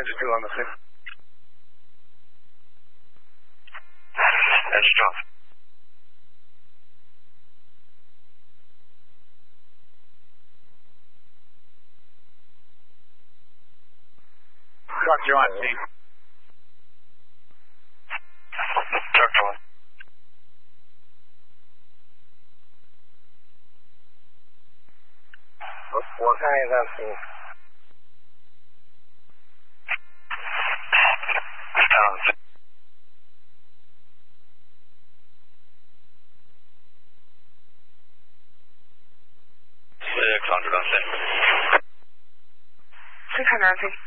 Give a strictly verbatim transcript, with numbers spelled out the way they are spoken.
two on the six. That's tough. Truck, you're on scene. Truck one. 我看一下scene。 Down. Six hundred on scene. six hundred on scene.